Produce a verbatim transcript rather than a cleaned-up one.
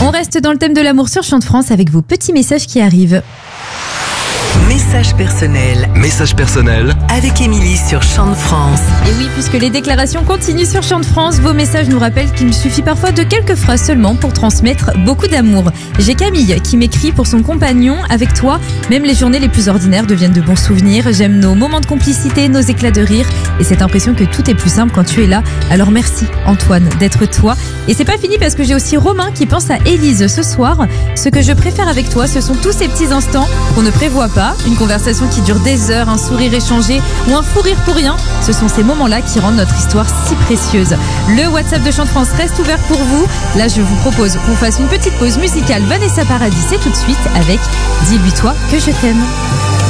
On reste dans le thème de l'amour sur Chant de France avec vos petits messages qui arrivent. Message personnel. Message personnel. Avec Émilie sur Chant de France. Et oui, puisque les déclarations continuent sur Chant de France, vos messages nous rappellent qu'il suffit parfois de quelques phrases seulement pour transmettre beaucoup d'amour. J'ai Camille qui m'écrit pour son compagnon. Avec toi, même les journées les plus ordinaires deviennent de bons souvenirs. J'aime nos moments de complicité, nos éclats de rire et cette impression que tout est plus simple quand tu es là. Alors merci Antoine d'être toi. Et c'est pas fini parce que j'ai aussi Romain qui pense à Élise ce soir. Ce que je préfère avec toi, ce sont tous ces petits instants qu'on ne prévoit pas. Une conversation qui dure des heures, un sourire échangé ou un fou rire pour rien. Ce sont ces moments-là qui rendent notre histoire si précieuse. Le WhatsApp de Chant de France reste ouvert pour vous. Là, je vous propose qu'on fasse une petite pause musicale. Vanessa Paradis, c'est tout de suite avec Dis-lui toi que je t'aime.